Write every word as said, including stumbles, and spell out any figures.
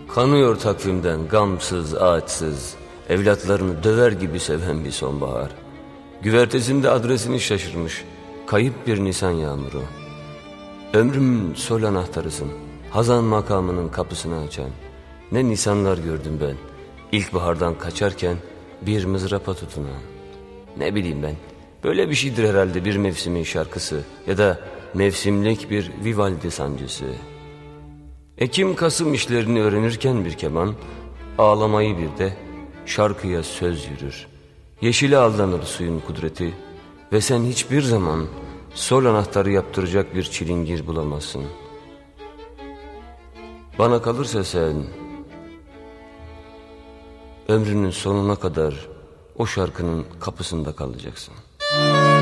Kanıyor takvimden gamsız ağaçsız, evlatlarını döver gibi seven bir sonbahar. Güvertesinde adresini şaşırmış, kayıp bir nisan yağmuru. Ömrümün sol anahtarısın, hazan makamının kapısını açan. Ne nisanlar gördüm ben, ilkbahardan kaçarken bir mızrapa tutunan. Ne bileyim ben, böyle bir şeydir herhalde bir mevsimin şarkısı ya da mevsimlik bir Vivaldi sancısı. Ekim-Kasım işlerini öğrenirken bir keman, ağlamayı bir de şarkıya söz yürür. Yeşile aldanır suyun kudreti ve sen hiçbir zaman sol anahtarı yaptıracak bir çilingir bulamazsın. Bana kalırsa sen ömrünün sonuna kadar o şarkının kapısında kalacaksın.